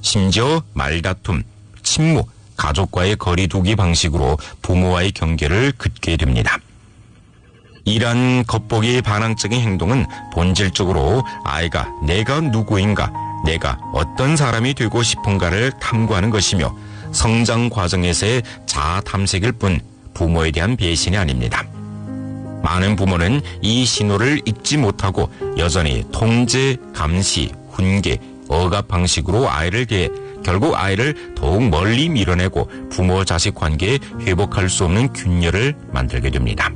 심지어 말다툼, 침묵, 가족과의 거리두기 방식으로 부모와의 경계를 긋게 됩니다. 이러한 겉보기 반항적인 행동은 본질적으로 아이가 내가 누구인가, 내가 어떤 사람이 되고 싶은가를 탐구하는 것이며 성장 과정에서의 자아 탐색일 뿐 부모에 대한 배신이 아닙니다. 많은 부모는 이 신호를 읽지 못하고 여전히 통제, 감시, 훈계, 억압 방식으로 아이를 대해 결국 아이를 더욱 멀리 밀어내고 부모-자식 관계에 회복할 수 없는 균열을 만들게 됩니다.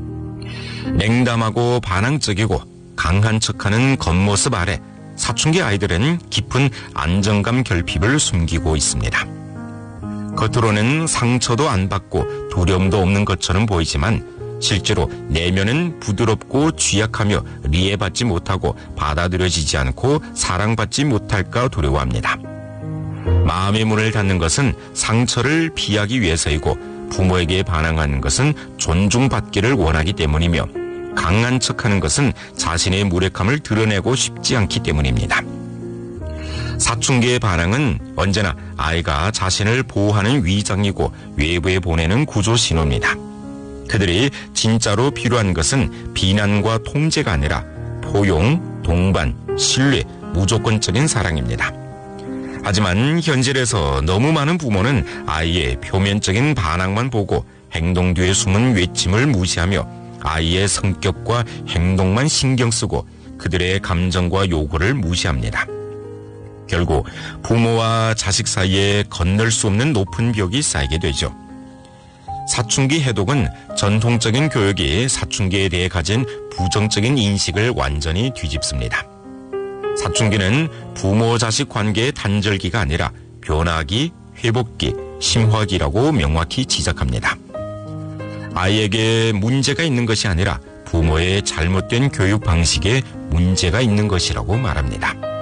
냉담하고 반항적이고 강한 척하는 겉모습 아래 사춘기 아이들은 깊은 안정감 결핍을 숨기고 있습니다. 겉으로는 상처도 안 받고 두려움도 없는 것처럼 보이지만 실제로 내면은 부드럽고 취약하며 이해받지 못하고 받아들여지지 않고 사랑받지 못할까 두려워합니다. 마음의 문을 닫는 것은 상처를 피하기 위해서이고 부모에게 반항하는 것은 존중받기를 원하기 때문이며 강한 척하는 것은 자신의 무력함을 드러내고 싶지 않기 때문입니다. 사춘기의 반항은 언제나 아이가 자신을 보호하는 위장이고 외부에 보내는 구조 신호입니다. 그들이 진짜로 필요한 것은 비난과 통제가 아니라 포용, 동반, 신뢰, 무조건적인 사랑입니다. 하지만 현실에서 너무 많은 부모는 아이의 표면적인 반항만 보고 행동 뒤에 숨은 외침을 무시하며 아이의 성격과 행동만 신경 쓰고 그들의 감정과 요구를 무시합니다. 결국 부모와 자식 사이에 건널 수 없는 높은 벽이 쌓이게 되죠. 사춘기 해독은 전통적인 교육이 사춘기에 대해 가진 부정적인 인식을 완전히 뒤집습니다. 사춘기는 부모-자식 관계의 단절기가 아니라 변화기, 회복기, 심화기라고 명확히 지적합니다. 아이에게 문제가 있는 것이 아니라 부모의 잘못된 교육 방식에 문제가 있는 것이라고 말합니다.